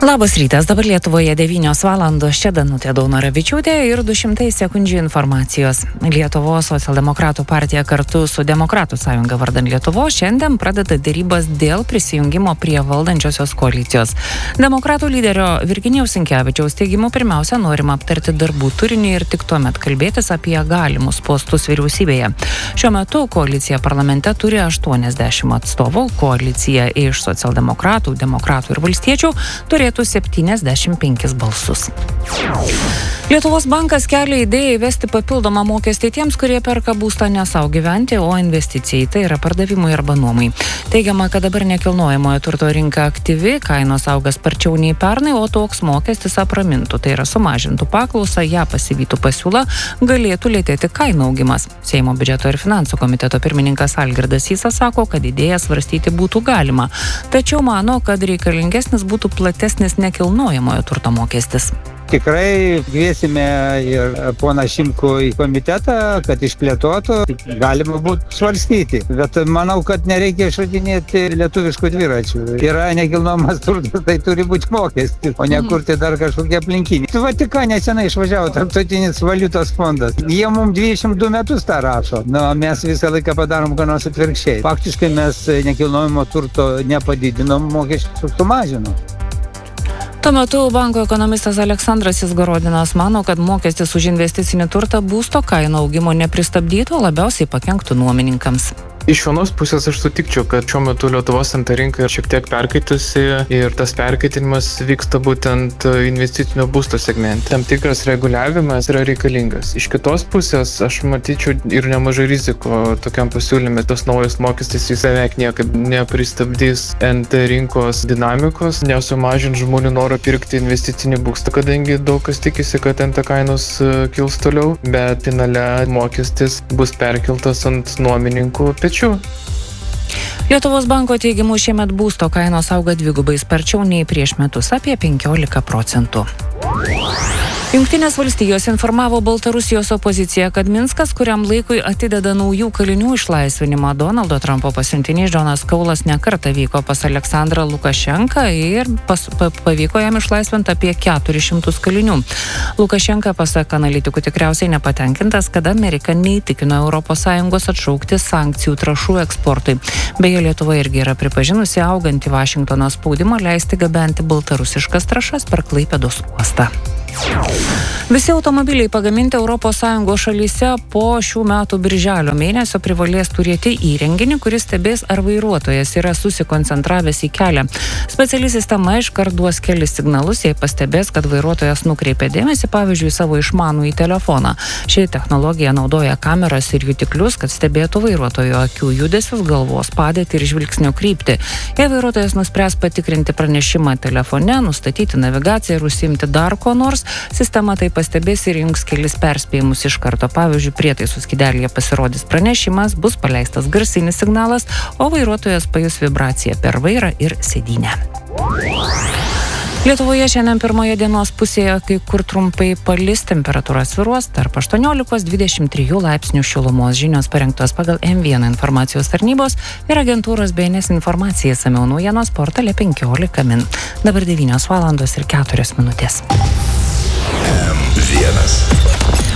Labas rytas, dabar Lietuvoje 9 valandos, čia Danutė Daunoravičiūtė ir 200 sekundžių informacijos. Lietuvos socialdemokratų partija kartu su Demokratų sąjunga vardan Lietuvos šiandien pradeda dėrybas dėl prisijungimo prie valdančiosios koalicijos. Demokratų lyderio Virginijaus Sinkevičiaus teigimu pirmiausia norima aptarti darbų turinį ir tik tuomet kalbėtis apie galimus postus vyriausybėje. Šiuo metu koalicija parlamente turi 80 atstovų, koalicija iš socialdemokratų, demokratų ir valstiečių turėtų 75 balsus. Lietuvos bankas kelia idėją įvesti papildomą mokestį tiems, kurie perka būstą ne savo gyventi, o investicijai, tai yra pardavimui arba nuomai. Teigiama, kad dabar nekilnojamojo turto rinka aktyvi, kainos auga sparčiau nei pernai, o toks mokestis apramintų, tai yra sumažintų paklausą, ją pasivytų pasiūlą, galėtų lėtėti kainų augimas. Seimo biudžeto ir finansų komiteto pirmininkas Algirdas Sysas sako, kad idėją svarstyti būtų galima, tačiau mano, kad reikalingesnis būtų platesnis nekilnojamojo turto mokestis. Tikrai kviesime ir poną Šimkų į komitetą, kad išplėtotų, galima būtų svarstyti. Bet manau, kad nereikia išradinėti lietuviškų dviračių. Yra nekilnojamas turtas, tai turi būti mokestis, o ne kurti dar kažkokie aplinkiniai. Vatikane senai išvažiavo Tarptautinis valiutos fondas. Jie mums 22 metus tą rašo. Mes visą laiką padarom ką nors atvirkščiai. Faktiškai mes nekilnojamo turto nepadidinom, mokesčius sumažinom. Tuo metu banko ekonomistas Aleksandras Izgorodinas mano, kad mokestis už investicinį turtą būsto kainų augimo nepristabdytų, o labiausiai pakenktų nuomininkams. Iš vienos pusės aš sutikčiau, kad šiuo metu Lietuvos anta rinka šiek tiek perkaitusi ir tas perkaitinimas vyksta būtent investicinio būsto segmente. Tam tikras reguliavimas yra reikalingas. Iš kitos pusės aš matyčiau ir nemažai rizikų tokiam pasiūlyme. Tas naujas mokestis jis beveik niekaip nepristabdys nt rinkos dinamikos, nesumažins žmonių noro pirkti investicinį būstą, kadangi daug kas tikisi, kad nt kainos kils toliau, bet finale mokestis bus perkeltas ant nuomininkų pečių. Lietuvos banko teigimu šiemet būsto kainos auga dvigubai sparčiau nei prieš metus, apie 15%. Jungtinės valstijos informavo Baltarusijos opoziciją, kad Minskas kuriam laikui atideda naujų kalinių išlaisvinimą. Donaldo Trumpo pasiuntinys Džonas Kaulas nekartą vyko pas Aleksandrą Lukašenką ir pavyko jam išlaisvinti apie 400 kalinių. Lukašenka, pasak analitikų, tikriausiai nepatenkintas, kad Amerika neįtikino ES atšaukti sankcijų trąšų eksportui. Beje, Lietuva irgi yra pripažinusi augantį Vašingtono spaudimą leisti gabenti baltarusiškas trąšas per Klaipėdos uostą. Visi automobiliai pagaminti ES šalyse po šių metų birželio mėnesio privalės turėti įrenginį, kuris stebės, ar vairuotojas yra susikoncentravęs į kelią. Speciali sistema iškart duos kelis signalus, jei pastebės, kad vairuotojas nukreipia dėmesį, pavyzdžiui, savo išmanųjį telefoną. Ši technologija naudoja kameras ir jutiklius, kad stebėtų vairuotojo akių judesius, galvos padėtį ir žvilgsnio kryptį. Jei vairuotojas nuspręs patikrinti pranešimą telefone, nustatyti navigaciją ir užsiimti dar ko nors, sistema tai pastebės ir jungs kelis perspėjimus iš karto. Pavyzdžiui, prietaisų skydelėje pasirodys pranešimas, bus paleistas garsinis signalas, o vairuotojas pajus vibraciją per vairą ir sėdynę. Lietuvoje šiandien pirmoje dienos pusėje kai kur trumpai palis, temperatūra svyruos tarp 18-23 laipsnių šilumos. Žinios parengtos pagal M1 informacijos tarnybos ir agentūros BNS informacija, išsamiau naujienos portale 15 min. Dabar 9 valandos ir 4 minutės. M1